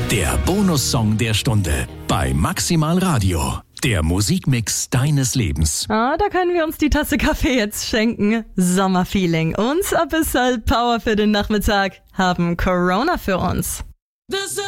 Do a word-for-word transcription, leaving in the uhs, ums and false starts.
Der Bonussong der Stunde bei Maximal Radio. Der Musikmix deines Lebens. Ah, da können wir uns die Tasse Kaffee jetzt schenken. Sommerfeeling und ein bisschen Power für den Nachmittag haben Corona für uns.